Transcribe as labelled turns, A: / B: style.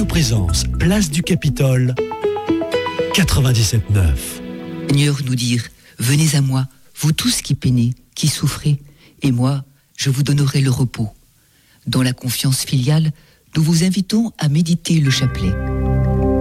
A: Radio Présence, place du Capitole, 97.9.
B: Seigneur nous dire, venez à moi, vous tous qui peinez, qui souffrez, et moi, je vous donnerai le repos. Dans la confiance filiale, nous vous invitons à méditer le chapelet.